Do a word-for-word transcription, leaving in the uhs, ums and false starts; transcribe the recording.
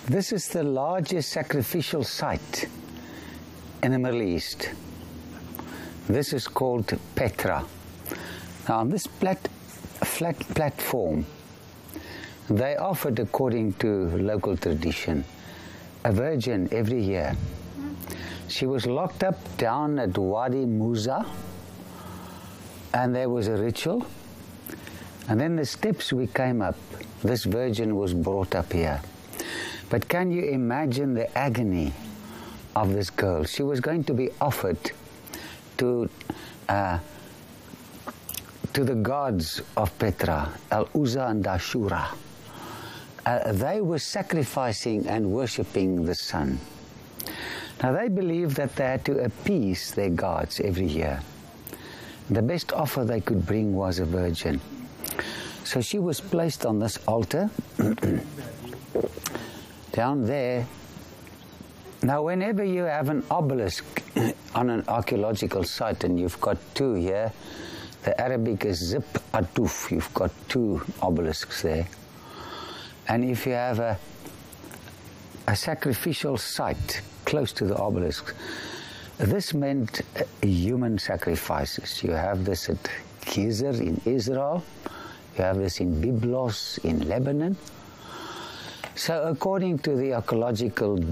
This is the largest sacrificial site in the Middle East. This is called Petra. Now on this plat flat platform, they offered, according to local tradition, a virgin every year. She was locked up down at Wadi Musa, and there was a ritual. And then the steps we came up, this virgin was brought up here. But can you imagine the agony of this girl? She was going to be offered to uh, to the gods of Petra, Al-Uzza and Ashura. Uh, they were sacrificing and worshipping the sun. Now they believed that they had to appease their gods every year. The best offer they could bring was a virgin. So she was placed on this altar down there. Now whenever you have an obelisk on an archaeological site, and you've got two here, the Arabic is Zip Atuf, you've got two obelisks there. And if you have a, a sacrificial site close to the obelisk, this meant human sacrifices. You have this at Gezer in Israel, you have this in Byblos in Lebanon. So according to the archaeological